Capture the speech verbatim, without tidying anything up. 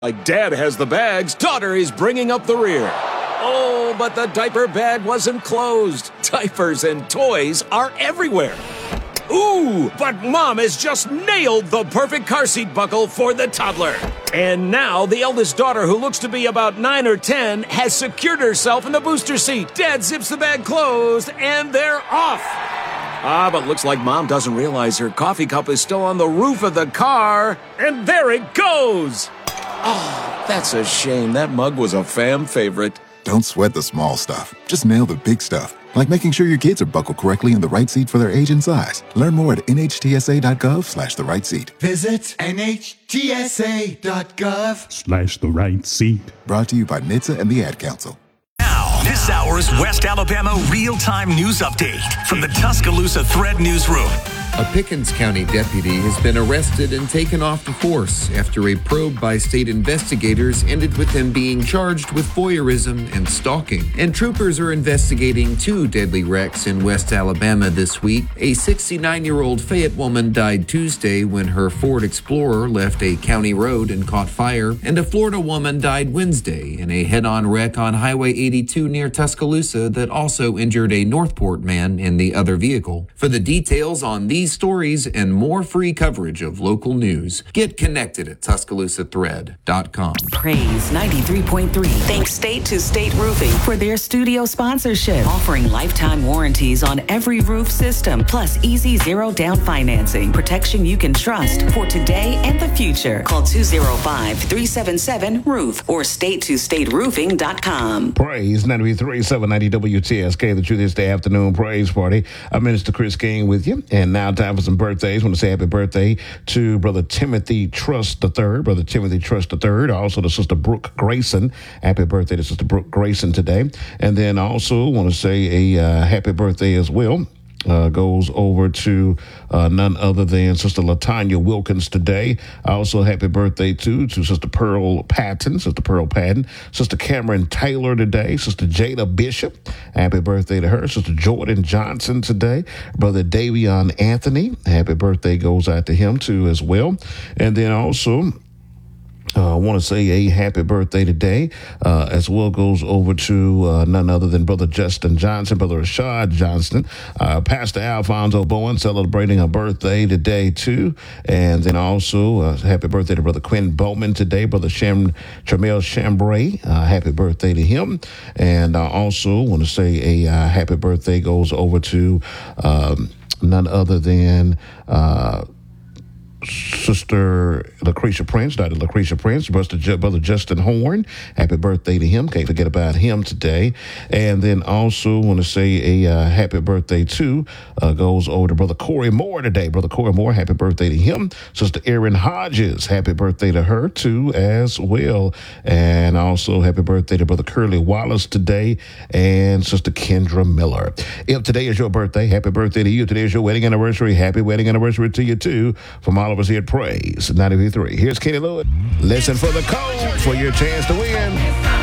Like dad has the bags, daughter is bringing up the rear. Oh, but the diaper bag wasn't closed. Diapers and toys are everywhere. Ooh, but mom has just nailed the perfect car seat buckle for the toddler. And now the eldest daughter, who looks to be about nine or ten, has secured herself in the booster seat. Dad zips the bag closed, and they're off. Ah, but looks like mom doesn't realize her coffee cup is still on the roof of the car. And there it goes. Oh, that's a shame. That mug was a fam favorite. Don't sweat the small stuff. Just nail the big stuff. Like making sure your kids are buckled correctly in the right seat for their age and size. Learn more at nhtsa.gov slash the right seat. Visit nhtsa.gov slash the right seat. Brought to you by N H T S A and the Ad Council. Now, this hour's West Alabama real-time news update from the Tuscaloosa Thread Newsroom. A Pickens County deputy has been arrested and taken off the force after a probe by state investigators ended with him being charged with voyeurism and stalking. And troopers are investigating two deadly wrecks in West Alabama this week. A sixty-nine-year-old Fayette woman died Tuesday when her Ford Explorer left a county road and caught fire, and a Florida woman died Wednesday in a head-on wreck on Highway eighty-two near Tuscaloosa that also injured a Northport man in the other vehicle. For the details on these stories and more free coverage of local news, get connected at Tuscaloosa Thread dot com. Praise ninety-three point three thanks State to State Roofing for their studio sponsorship, offering lifetime warranties on every roof system, plus easy zero down financing, protection you can trust for today and the future. Call two oh five, three seven seven, roof or state to state roofing dot com. Praise ninety-three seven ninety W T S K, the Truth is the Afternoon Praise Party. I'm Minister Chris King with you, and now time for some birthdays. I want to say happy birthday to Brother Timothy Trust the third, Brother Timothy Trust the third, also to Sister Brooke Grayson. Happy birthday to Sister Brooke Grayson today. And then also want to say a uh, happy birthday as well. Uh, goes over to uh, none other than Sister Latanya Wilkins today. Also, happy birthday to, to Sister Pearl Patton, Sister Pearl Patton, Sister Cameron Taylor today, Sister Jada Bishop. Happy birthday to her. Sister Jordan Johnson today. Brother Davion Anthony. Happy birthday goes out to him too as well. And then also, Uh, I want to say a happy birthday today, uh, as well goes over to uh, none other than Brother Justin Johnson, Brother Rashad Johnston, uh, Pastor Alfonso Bowen celebrating a birthday today too. And then also uh, happy birthday to Brother Quinn Bowman today, Brother Shem, Tramel Chambray, uh, happy birthday to him. And I also want to say a uh, happy birthday goes over to um, none other than uh Sister Lucretia Prince, Doctor Lucretia Prince, Brother, Ju- Brother Justin Horn. Happy birthday to him. Can't forget about him today. And then also want to say a uh, happy birthday to uh, goes over to Brother Corey Moore today. Brother Corey Moore, happy birthday to him. Sister Erin Hodges, happy birthday to her too as well. And also happy birthday to Brother Curly Wallace today and Sister Kendra Miller. If today is your birthday, happy birthday to you. Today is your wedding anniversary. Happy wedding anniversary to you too. From all of us here at Praise ninety-three. Here's Kenny Lewis. Listen for the code for your chance to win.